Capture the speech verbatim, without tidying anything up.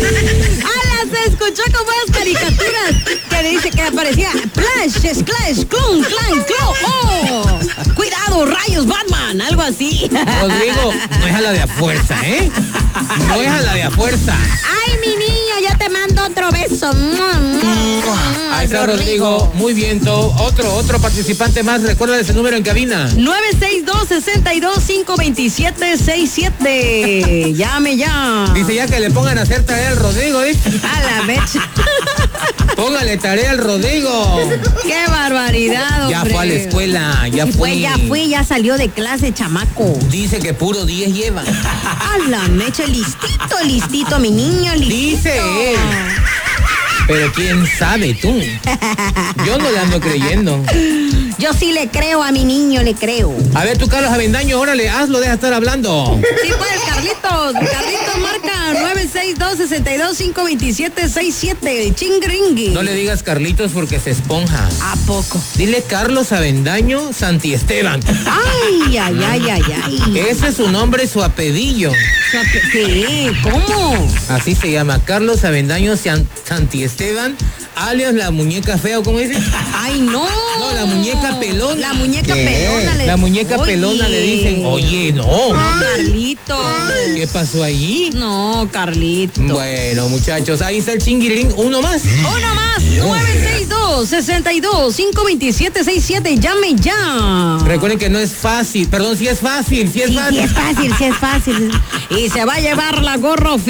¡Ala! Se escuchó como las caricaturas que dice que aparecía Flash, Splash, Clon, Clan, Clo. ¡Oh! Cuidado, rayos, Batman, algo así. Rodrigo, no es a la de a fuerza, ¿eh? No es a la de a fuerza. Ay, mi niño, ya te mando otro beso. Ahí está Rodrigo, muy bien, todo. Otro, otro participante más, recuerda ese número en cabina. nueve seis dos, seis dos, cinco dos siete, seis siete. Llame ya. Dice ya que le pongan a hacer tarea al Rodrigo, ¿eh? A la mecha. Póngale tarea al Rodrigo. Qué barbaridad, hombre. Ya fue a la escuela, ya Y fue. Pues ya fui, ya salió de clase, chamaco. Dice que puro diez lleva. A la mecha, listito, listito, mi niño, listito. Dice él. Pero quién sabe tú. Yo no le ando creyendo. Yo sí le creo a mi niño, le creo. A ver, tú, Carlos Avendaño, órale, hazlo, deja de estar hablando. Sí, pues, Carlitos. Carlitos marca nueve seis dos, seis dos, cinco dos siete, seis siete. Chingringui. No le digas Carlitos porque se esponja. ¿A poco? Dile Carlos Avendaño Santi Esteban. Ay, ay, ay, ay, ay. Ese es su nombre, su apellido. ¿Qué? ¿Cómo? Así se llama, Carlos Avendaño San- Santi Esteban, alias la muñeca fea, ¿o cómo dice? Ay, no. No, la muñeca pelona. La muñeca ¿Qué? pelona. Le... La muñeca Oye. pelona le dicen, oye, no. No, Carlito. ¿Qué pasó ahí? No, Carlito. Bueno, muchachos, ahí está el chinguirín, uno más. Uno más, nueve seis dos, seis dos, cinco dos siete, seis siete, llame ya. Recuerden que no es fácil, perdón, sí es fácil, sí es Sí, fácil. sí es fácil, sí es fácil. Y se va a llevar la gorra oficial.